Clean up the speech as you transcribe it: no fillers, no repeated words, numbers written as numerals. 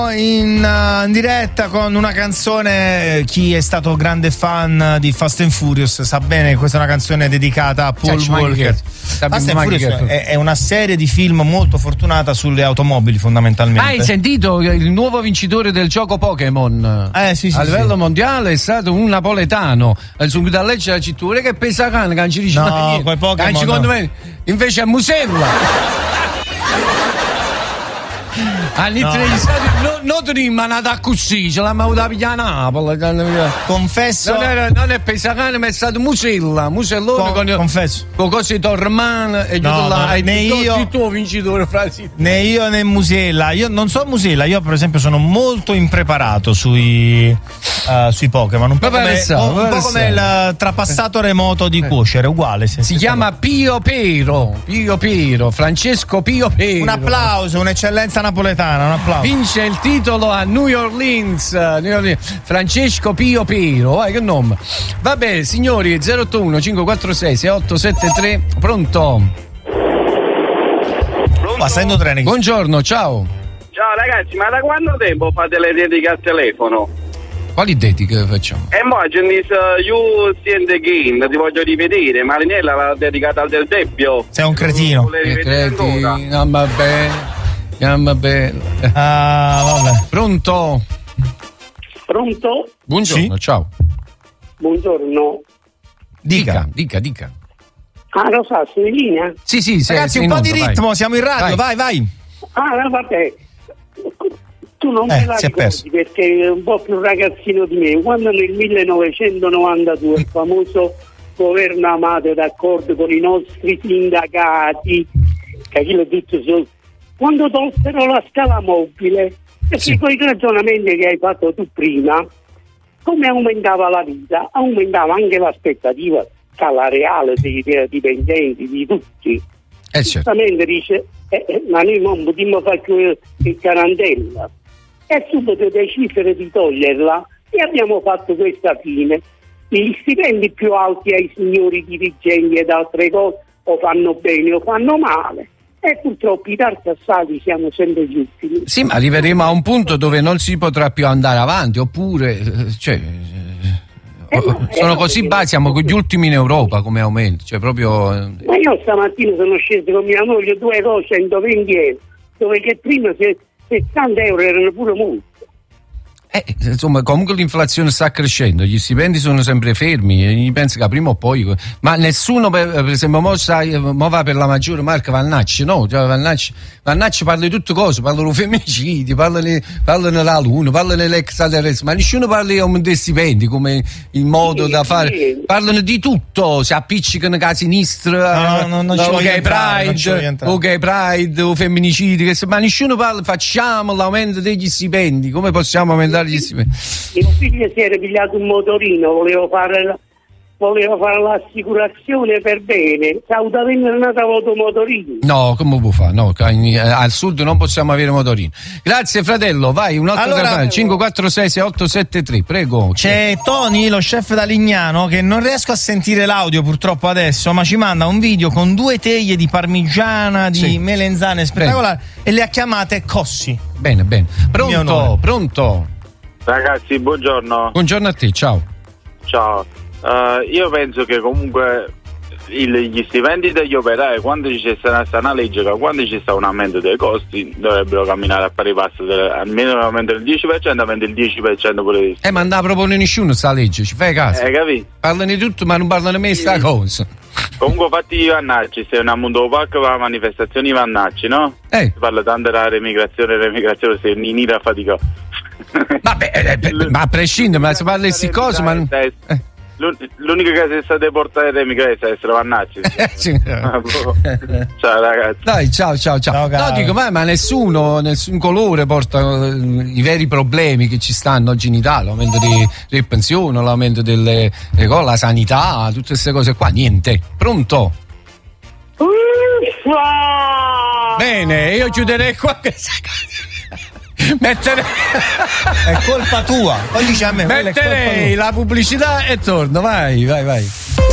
In diretta con una canzone. Chi è stato grande fan di Fast and Furious sa bene che questa è una canzone dedicata a Paul Walker. Fast and Furious è una serie di film molto fortunata sulle automobili, fondamentalmente. Hai sentito il nuovo vincitore del gioco Pokémon? Sì, a livello mondiale è stato un napoletano. Subito a leggere la cintura che pensa che non ci dice no, quei Pokémon secondo me invece è Musella. Non ti rimanete così, ce l'ha avuta a Napoli. Confesso. Non è Pesacane, ma è stato Musellone confesso. Con cose tormane e il tuo vincitore né io né Musella. Io non so Musella, io per esempio sono molto impreparato sui Pokémon. Un po' come il trapassato remoto di cuocere, uguale. Si chiama Pio Pero, Francesco Pio Pero. Un applauso, un'eccellenza napoletana, un applauso. Vince il titolo a New Orleans. Francesco Pio Pero, vai che nome. Vabbè, signori, 081 546 6873. Pronto? Passando treni. Buongiorno, ciao. Ciao ragazzi, ma da quanto tempo fate le dediche al telefono? Quali dediche facciamo? Mo You See the Game, ti voglio rivedere. Marinella l'ha dedicata al Del Debbio. Sei un cretino. Vabbè. Vabbè. Pronto? Buongiorno, sì? Ciao. Buongiorno. Dica. Lo sa, sei in linea? Sì, ragazzi, un po' di ritmo, vai. Siamo in radio, vai. Vabbè. Tu non me la ricordi perché è un po' più ragazzino di me. Quando nel 1992 il famoso governo Amato, d'accordo con i nostri sindacati, che chi l'ho detto quando tolsero la scala mobile, perché con i ragionamenti che hai fatto tu prima, come aumentava la vita, aumentava anche l'aspettativa salariale dei dipendenti, di tutti. Giustamente dice, ma noi non potremmo fare più il carantella. E subito decidere di toglierla e abbiamo fatto questa fine. Gli stipendi più alti ai signori dirigenti ed altre cose o fanno bene o fanno male. E purtroppo i tartassati siamo sempre gli ultimi. Sì, ma arriveremo a un punto dove non si potrà più andare avanti, oppure sono così bassi, siamo gli ultimi in Europa come aumento, proprio. Ma io stamattina sono sceso con mia moglie 2 cose 120 euro, dove che prima 60 euro erano pure molto. Insomma, comunque l'inflazione sta crescendo, gli stipendi sono sempre fermi, io penso che prima o poi, ma nessuno per esempio mo va per la maggiore marca Vannacci, no? Vannacci parla di tutte cose, parla di femminicidi, parlano della luna, parlano dell'extraterrestre, ma nessuno parla di aumento dei stipendi come il modo da fare, parlano di tutto, si appiccicano a sinistra, ok Pride, o femminicidi, ma nessuno parla, facciamo l'aumento degli stipendi, come possiamo aumentare gli stipendi? Mio figlio si era pigliato un motorino, voleva fare l'assicurazione per bene, salutamente è nata l'automotorino. No, come può fare? No, al sud non possiamo avere motorino. Grazie fratello, vai, un altro canale, 546 6873, prego. C'è Tony, lo chef da Lignano, che non riesco a sentire l'audio purtroppo adesso, ma ci manda un video con 2 teglie di parmigiana, di melenzane spettacolari, e le ha chiamate Cossi. Bene. Pronto? Ragazzi, buongiorno. Buongiorno a te, ciao. Io penso che comunque gli stipendi degli operai, quando ci sta una legge, quando ci sta un aumento dei costi, dovrebbero camminare a pari passo, almeno l'aumento del 10%, aumento il 10% pure di ma non la propone nessuno sta legge, ci fai caso? Capito? Parlano di tutto ma non parlano mai sta cosa. Comunque fatti i vannacci, se un mondo PAC va a manifestazioni i vannacci, no? Si parla tanto della remigrazione, se Ninira fatica. Vabbè, ma a prescindere, ma si parla di queste cose, ma l'unica che si sta deportata è essere Vannacci. Ciao ragazzi. Dai, ciao. No, dico, ma nessun colore porta i veri problemi che ci stanno oggi in Italia, l'aumento delle pensioni, l'aumento delle la sanità, tutte queste cose qua, niente. Pronto? Bene, io chiuderei qua questa cosa. È colpa tua. Poi dici a me, metterei la pubblicità e torno, vai.